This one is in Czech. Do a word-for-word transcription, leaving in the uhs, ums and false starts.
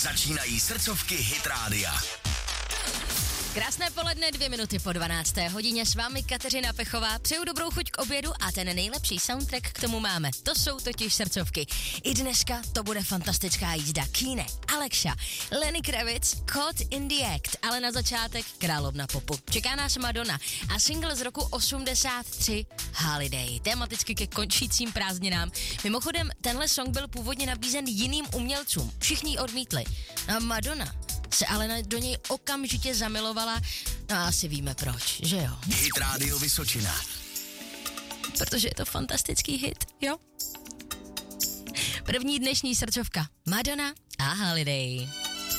Začínají srdcovky Hit Rádia. Krásné poledne, dvě minuty po dvanácté hodině, s vámi Kateřina Pechová. Přeju dobrou chuť k obědu a ten nejlepší soundtrack k tomu máme. To jsou totiž srdcovky. I dneska to bude fantastická jízda. Kine, Alexa, Lenny Kravitz, Caught in the Act, ale na začátek královna popu. Čeká nás Madonna a single z roku osmdesát tři Holiday, tematicky ke končícím prázdninám. Mimochodem, tenhle song byl původně nabízen jiným umělcům. Všichni ji odmítli. A Madonna se ale do něj okamžitě zamilovala, no a asi víme proč, že jo? Hit Rádio Vysočina. Protože je to fantastický hit, jo? První dnešní srdcovka Madonna a Holiday.